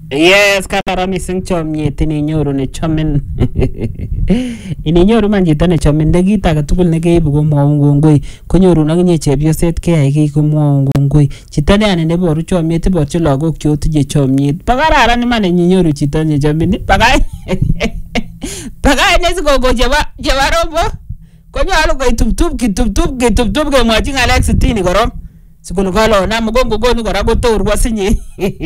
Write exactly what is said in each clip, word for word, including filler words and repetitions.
Yes, kararan mising chomyet ininyoru ne chomin. Ininyoru man chito ne chomin de kit age tugul ne keibu komwoun kongoi, konyoru akinye chepyoset keyai kiy komwoun kongoi. Chito ne ane neboru chomyet iborchi lagok che otinye chomyet. Ba kararan iman ininyoru chito ne chomin. Bakai. Bakai ne sikogo jeba jeba robo. Konyalu koituptup kituptup kituptup kemwochi ngalek sitini korong. Sikolo kalo na mgongo gonu kora gotor wasinye.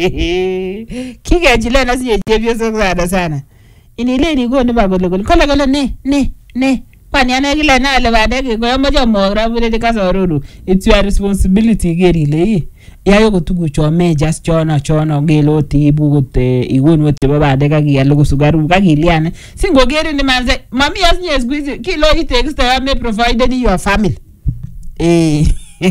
Kigejile na sinye chepyoso sana sana. Inile ni gonu ba golo golo. Kole kole ne ne ne. Kwani ana kile na ale bade ko yomojo mogra bure kasoruru. It's your responsibility gerile. Yayo kotugu chome just chona chona ngelo tibu gote igon wote baba de kagiyalo kusugaru kagiliane. Singo geri ni manze mami yasinye squeeze kilo it extra me provided your family. Eh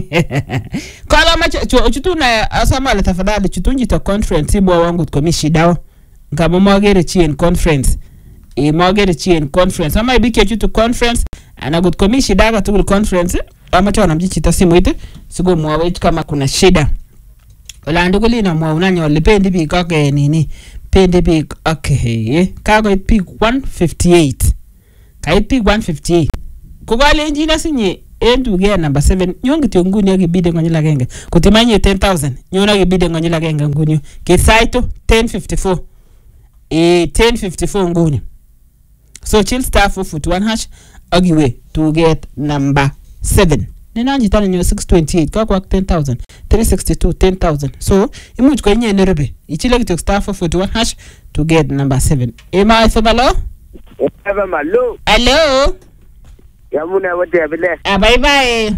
Kala macho chutuna asama le tafadhali chutunji to conference ibo wangu komishidao ngamo magere chi en conference e magere chi en conference ama ibike chutu conference ana good komishida ka tu conference ama chona mjichi to simu ite sigo mwawe kama kuna shida wala nduguli na mwa unanya wale pendi bi kake nini pendi bi okay kago pi one fifty-eight kai pi one fifty-eight kugale enjina sinye endu ge number seven nyongi tionguni agibide ngonyila genge kutimanye ten thousand nyona agibide ngonyila genge ngunyo ke saito ten fifty-four eh ten fifty-four nguni so chill star four forty-one hash agiwe to get number seven nina njitana nyo six twenty-eight kwa kwa ten thousand three sixty-two ten thousand so imuch kwa nye nerebe ichile kitok star four forty-one hash to get number seven ema ifabalo eva malo hello Yamuna wote abile. Ah bye bye.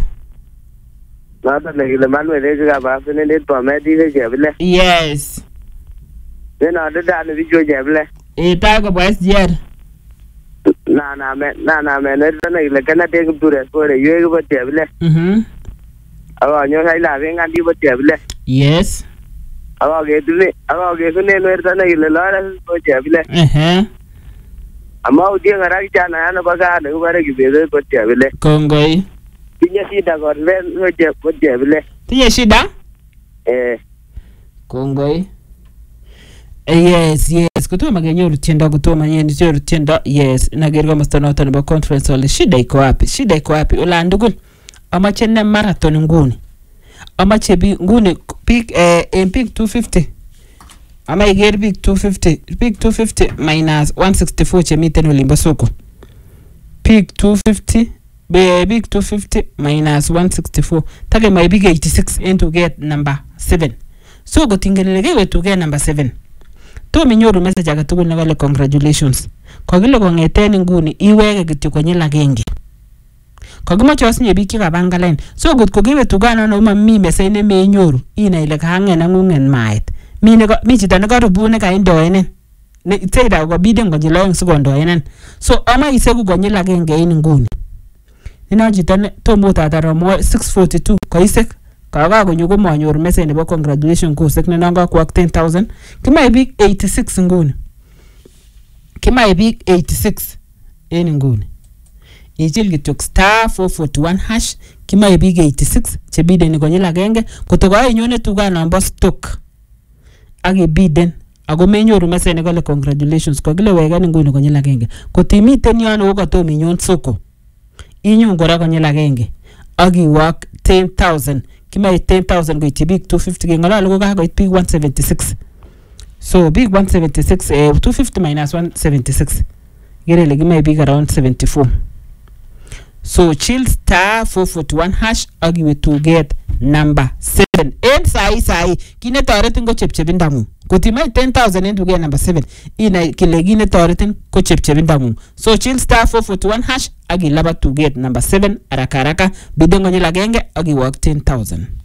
Nada negile manu elege ka ba fene ne to me di ke abile. Yes. Nena de da ne video je abile. E ta go boys jer. Na na me na na me ne negile kana de ku dure ko re yego bote abile. Mhm. Awa nyo sai la venga di bote abile. Yes. Awa ge dule awa ge ne no er negile la ra bote abile. Eh. Ama udi ngara kichana ana baga ne ubare gibeze bote abile. Kongoi. Tinya shida ko le hoje bote abile. Tinya shida? Eh. Kongoi. Yes, yes. Kutuma genyo tienda kutuma yeni tio tienda. Yes, nagerga mastanoto ne conference ole shida iko wapi? Shida iko wapi? Ola ndugul. Ama chenne marathon nguni. Ama chebi nguni peak eh in peak two fifty. Ama iger peak two fifty. Peak two fifty minus one sixty-four chemite no limba soko. Peak two fifty be big two fifty minus one sixty-four. Take my big eighty-six and to get number seven. So go tingelege to get number seven. To minyoru message agatugu na wale congratulations. Kwa gile kongeteni nguni iwege gitu kwenye lagenge. Kwa gima chwasi nye biki kabanga line. So good kugiwe tugana na uma mime sene me nyoru. Ina ile kahange na ngungen maet. Mine ko michita ne ko bune ka indoenen. Ne itseda ko biden ko jilo so ndoenen. So ama isegu ko nyila genge ini nguni. Nina jita ne to mota tara mo six forty-two ko isek ka ga ko nyugo manyor message ne bo congratulation ko sek ne nanga ko ten thousand. Kima big eighty-six nguni. Kima big eighty-six ini nguni. Ichil gitok star four forty-one hash kima big eighty-six chebide ni ko nyila genge kutoka inyone tuga namba stock. Agi biden ago menyoru message ne congratulations ko gile wega ni nguni kwenye lagenge ko timite ni ano ko to minyon soko inyo ngora kwenye lagenge agi work ten thousand kima ten thousand go big two fifty ngala logo ka go big one seventy-six so big one seventy-six eh, two fifty minus one seventy-six gere legi may big around seventy-four so chill star four forty-one hash agi we to get number seven and sai sai kine toretin ko chepchebin damu kotima ten thousand and to get number seven ina kile gine toretin ko chepchebin damu so chill star four forty-one hash agi laba to get number seven araka araka bidengo nyila genge agi work ten thousand.